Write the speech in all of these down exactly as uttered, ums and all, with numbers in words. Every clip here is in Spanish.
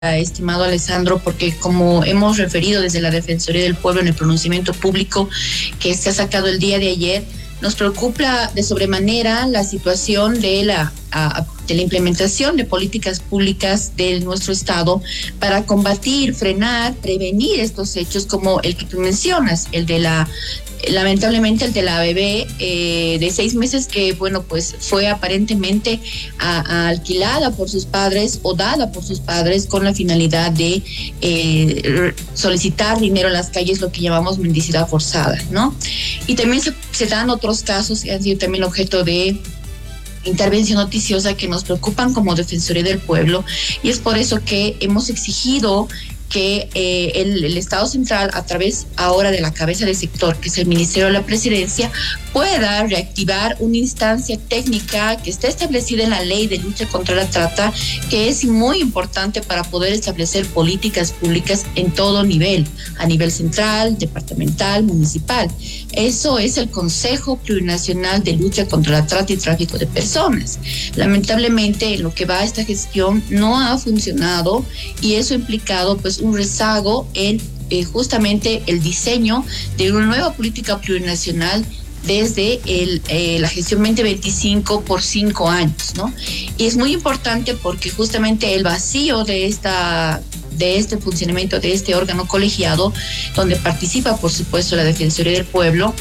estimado Alessandro, porque como hemos referido desde la Defensoría del Pueblo en el pronunciamiento público que se ha sacado el día de ayer, nos preocupa de sobremanera la situación de la, a, de la implementación de políticas públicas de nuestro Estado para combatir, frenar, prevenir estos hechos como el que tú mencionas, el de la lamentablemente el de la bebé eh, de seis meses que, bueno, pues fue aparentemente a, a alquilada por sus padres o dada por sus padres con la finalidad de eh, solicitar dinero en las calles, lo que llamamos mendicidad forzada, ¿no? Y también se, se dan otros casos que han sido también objeto de intervención noticiosa que nos preocupan como Defensoría del Pueblo, y es por eso que hemos exigido que eh, el, el Estado Central, a través ahora de la cabeza de sector, que es el Ministerio de la Presidencia, pueda reactivar una instancia técnica que está establecida en la Ley de Lucha contra la Trata, que es muy importante para poder establecer políticas públicas en todo nivel, a nivel central, departamental, municipal. Eso es el Consejo Plurinacional de Lucha contra la Trata y Tráfico de Personas. Lamentablemente, en lo que va a esta gestión no ha funcionado, y eso ha implicado pues un rezago en eh, justamente el diseño de una nueva política plurinacional desde el, eh, la gestión veinte veinticinco por cinco años, ¿no? Y es muy importante porque justamente el vacío de esta de este funcionamiento de este órgano colegiado, donde participa por supuesto la Defensoría del Pueblo,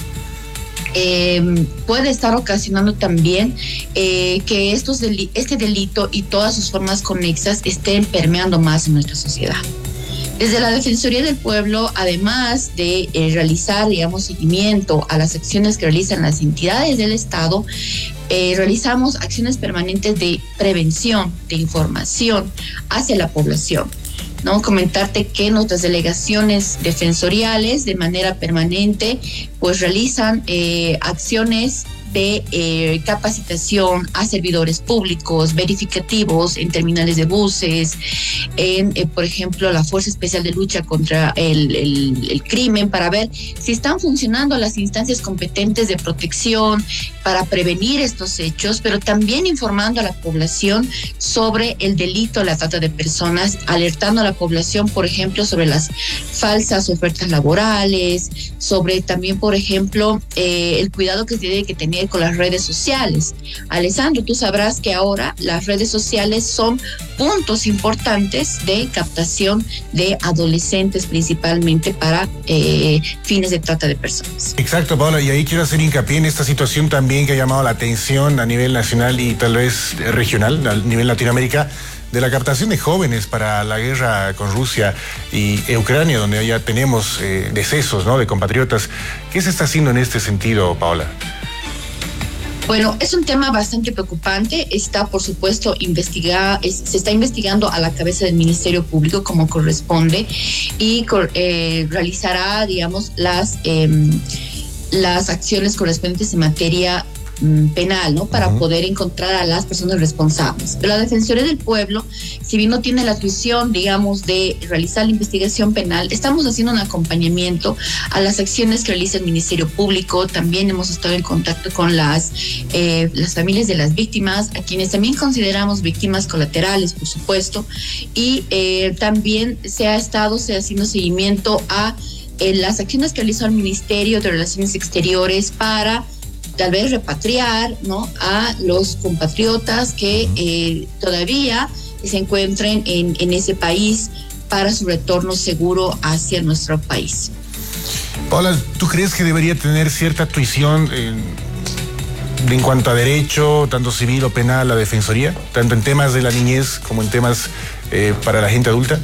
Eh, puede estar ocasionando también eh, que estos deli- este delito y todas sus formas conexas estén permeando más en nuestra sociedad. Desde la Defensoría del Pueblo, además de eh, realizar, digamos, seguimiento a las acciones que realizan las entidades del Estado, eh, realizamos acciones permanentes de prevención, de información hacia la población, ¿no? Comentarte que nuestras delegaciones defensoriales de manera permanente pues realizan eh, acciones de eh, capacitación a servidores públicos, verificativos en terminales de buses, en, eh, por ejemplo, la Fuerza Especial de Lucha contra el, el, el Crimen, para ver si están funcionando las instancias competentes de protección para prevenir estos hechos, pero también informando a la población sobre el delito de la trata de personas, alertando a la población, por ejemplo, sobre las falsas ofertas laborales, sobre también, por ejemplo, eh, el cuidado que se tiene que tener con las redes sociales. Alessandro, tú sabrás que ahora las redes sociales son puntos importantes de captación de adolescentes, principalmente para eh, fines de trata de personas. Exacto, Paola, y ahí quiero hacer hincapié en esta situación también que ha llamado la atención a nivel nacional y tal vez regional, a nivel Latinoamérica, de la captación de jóvenes para la guerra con Rusia y Ucrania, donde ya tenemos eh, decesos, ¿no?, de compatriotas. ¿Qué se está haciendo en este sentido, Paola? Bueno, es un tema bastante preocupante. Está, por supuesto, investigada, es, se está investigando a la cabeza del Ministerio Público como corresponde, y eh, realizará, digamos, las, eh, las acciones correspondientes en materia penal, ¿no?, para uh-huh. poder encontrar a las personas responsables. Pero la Defensoría del Pueblo, si bien no tiene la atribución, digamos, de realizar la investigación penal, estamos haciendo un acompañamiento a las acciones que realiza el Ministerio Público. También hemos estado en contacto con las, eh, las familias de las víctimas, a quienes también consideramos víctimas colaterales, por supuesto, y eh, también se ha estado se ha haciendo seguimiento a eh, las acciones que realizó el Ministerio de Relaciones Exteriores para tal vez repatriar, ¿no?, a los compatriotas que eh, todavía se encuentren en, en ese país para su retorno seguro hacia nuestro país. Paola, ¿tú crees que debería tener cierta tuición eh, en cuanto a derecho, tanto civil o penal, la Defensoría, tanto en temas de la niñez como en temas eh, para la gente adulta?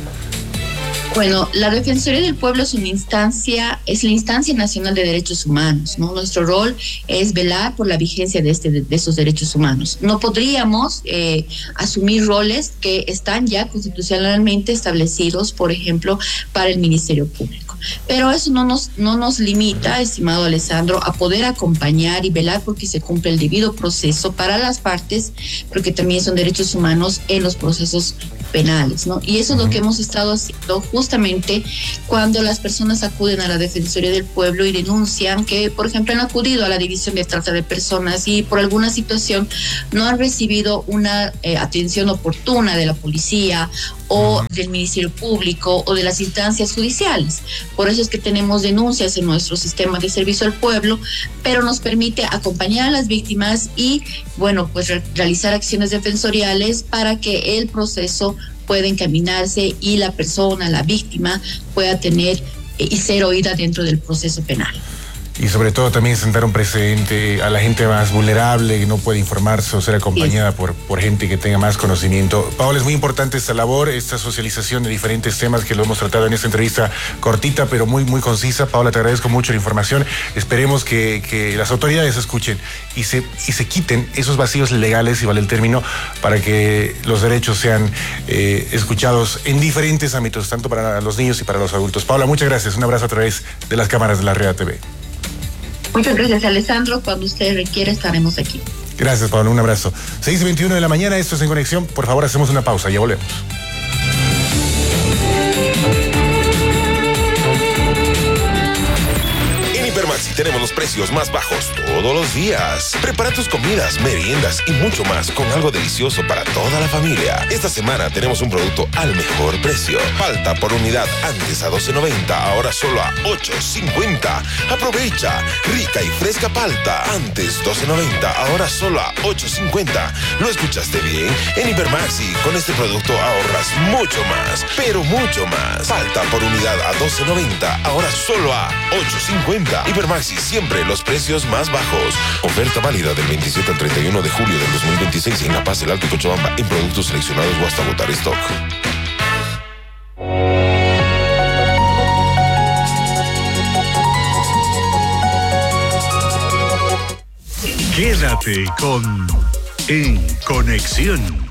Bueno, la Defensoría del Pueblo es una instancia, es la instancia nacional de derechos humanos, ¿no? Nuestro rol es velar por la vigencia de, este, de esos derechos humanos. No podríamos eh, asumir roles que están ya constitucionalmente establecidos, por ejemplo, para el Ministerio Público. Pero eso no nos, no nos limita, estimado Alessandro, a poder acompañar y velar porque se cumple el debido proceso para las partes, porque también son derechos humanos en los procesos penales, ¿no? Y eso es lo que hemos estado haciendo justamente cuando las personas acuden a la Defensoría del Pueblo y denuncian que, por ejemplo, han acudido a la División de Trata de Personas y por alguna situación no han recibido una eh, atención oportuna de la policía o del Ministerio Público o de las instancias judiciales. Por eso es que tenemos denuncias en nuestro sistema de servicio al pueblo, pero nos permite acompañar a las víctimas y, bueno, pues re- realizar acciones defensoriales para que el proceso pueda encaminarse y la persona, la víctima, pueda tener eh, y ser oída dentro del proceso penal. Y sobre todo también sentar un precedente a la gente más vulnerable que no puede informarse o ser acompañada por, por gente que tenga más conocimiento. Paola, es muy importante esta labor, esta socialización de diferentes temas que lo hemos tratado en esta entrevista cortita, pero muy, muy concisa. Paola, te agradezco mucho la información. Esperemos que, que las autoridades escuchen y se, y se quiten esos vacíos legales, si vale el término, para que los derechos sean eh, escuchados en diferentes ámbitos, tanto para los niños y para los adultos. Paola, muchas gracias. Un abrazo a través de las cámaras de la Rea T V. Muchas gracias, Alessandro. Cuando usted requiera, estaremos aquí. Gracias, Pablo. Un abrazo. seis y veintiuno de la mañana, esto es En Conexión. Por favor, hacemos una pausa. Ya volvemos. En Hipermaxi tenemos los precios más bajos todos los días. Prepara tus comidas, meriendas y mucho más con algo delicioso para toda la familia. Esta semana tenemos un producto al mejor precio. Palta por unidad, antes a doce noventa, ahora solo a ocho cincuenta. Aprovecha. Rica y fresca palta, antes doce noventa, ahora solo a ocho cincuenta. ¿Lo escuchaste bien? En Hipermaxi, con este producto ahorras mucho más, pero mucho más. Palta por unidad a doce noventa, ahora solo a ocho cincuenta. Hipermaxi, siempre los precios más bajos. Oferta válida del veintisiete al treinta y uno de julio del dos mil veintiséis en La Paz, El Alto y Cochabamba, en productos seleccionados o hasta agotar stock. Quédate con En Conexión.